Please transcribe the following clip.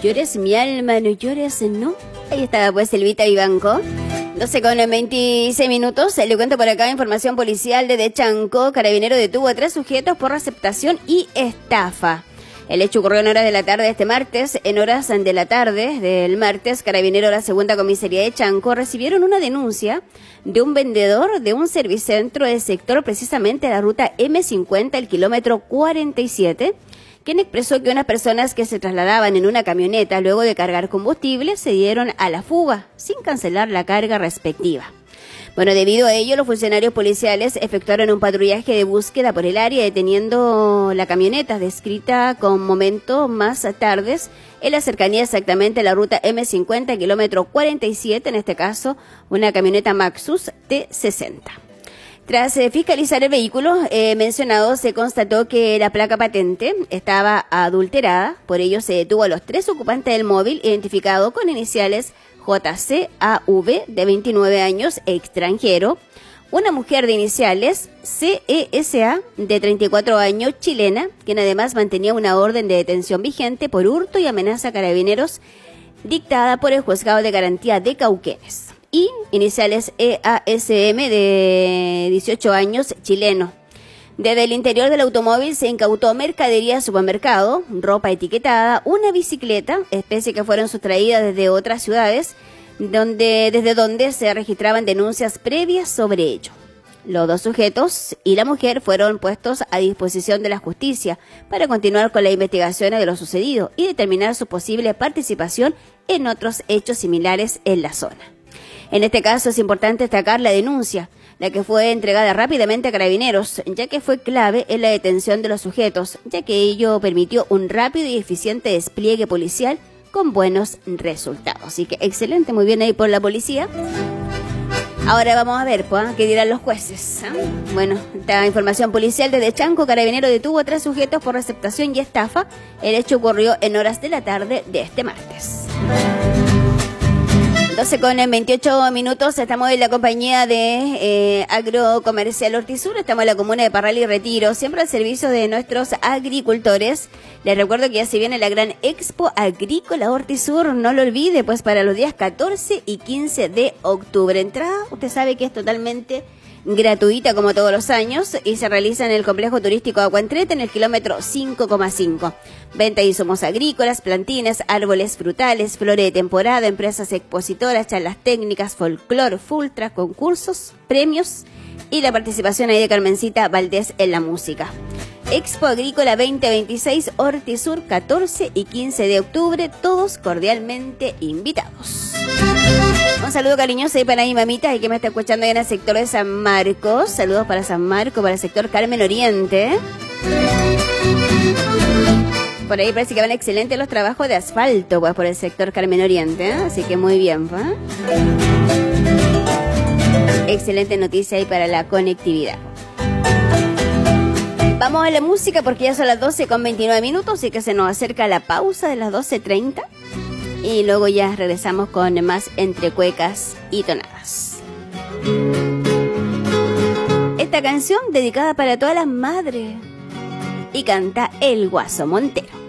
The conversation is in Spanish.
llores mi alma, no llores, no. Ahí estaba pues Elvita Vivanco. 12:26. Le cuento por acá información policial desde Chanco. Carabinero detuvo a 3 sujetos por receptación y estafa. El hecho ocurrió en horas de la tarde de este martes. En horas de la tarde del martes, Carabinero de la Segunda Comisaría de Chanco recibieron una denuncia de un vendedor de un servicentro del sector, precisamente la ruta M50, el kilómetro 47, quien expresó que unas personas que se trasladaban en una camioneta luego de cargar combustible se dieron a la fuga sin cancelar la carga respectiva. Bueno, debido a ello, los funcionarios policiales efectuaron un patrullaje de búsqueda por el área, deteniendo la camioneta descrita con momentos más tardes en la cercanía exactamente a la ruta M50, kilómetro 47, en este caso una camioneta Maxus T60. Tras fiscalizar el vehículo mencionado, se constató que la placa patente estaba adulterada. Por ello, se detuvo a los 3 ocupantes del móvil, identificado con iniciales JCAV, de 29 años, extranjero, una mujer de iniciales CESA, de 34 años, chilena, quien además mantenía una orden de detención vigente por hurto y amenaza a carabineros dictada por el Juzgado de Garantía de Cauquenes, y iniciales EASM, de 18 años, chileno. Desde el interior del automóvil se incautó mercadería de supermercado, ropa etiquetada, una bicicleta, especie que fueron sustraídas desde otras ciudades, desde donde se registraban denuncias previas sobre ello. Los 2 sujetos y la mujer fueron puestos a disposición de la justicia para continuar con las investigaciones de lo sucedido y determinar su posible participación en otros hechos similares en la zona. En este caso es importante destacar la denuncia, la que fue entregada rápidamente a Carabineros, ya que fue clave en la detención de los sujetos, ya que ello permitió un rápido y eficiente despliegue policial con buenos resultados. Así que excelente, muy bien ahí por la policía. Ahora vamos a ver qué dirán los jueces. Bueno, esta información policial desde Chanco. Carabinero detuvo a 3 sujetos por receptación y estafa. El hecho ocurrió en horas de la tarde de este martes. 12:28. Estamos en la compañía de Agrocomercial Hortisur. Estamos en la comuna de Parral y Retiro, siempre al servicio de nuestros agricultores. Les recuerdo que ya se viene la gran Expo Agrícola Hortisur. No lo olvide, pues para los días 14 y 15 de octubre. Entrada, usted sabe que es totalmente gratuita como todos los años y se realiza en el complejo turístico Aguantrete en el kilómetro 5,5. Venta de insumos agrícolas, plantines, árboles frutales, flores de temporada, empresas expositoras, charlas técnicas, folclor, fultra, concursos, premios y la participación ahí de Carmencita Valdés en la música. Expo Agrícola 2026 Hortisur, 14 y 15 de octubre, todos cordialmente invitados. Un saludo cariñoso ahí para mi mamita y que me está escuchando ahí en el sector de San Marcos. Saludos para San Marcos, para el sector Carmen Oriente. Por ahí parece que van excelentes los trabajos de asfalto, pues, por el sector Carmen Oriente, ¿eh? Así que muy bien, pues. Excelente noticia ahí para la conectividad. Vamos a la música porque ya son las 12:29, así que se nos acerca la pausa de las 12:30. Y luego ya regresamos con más entre cuecas y tonadas. Esta canción dedicada para todas las madres y canta el Guaso Montero.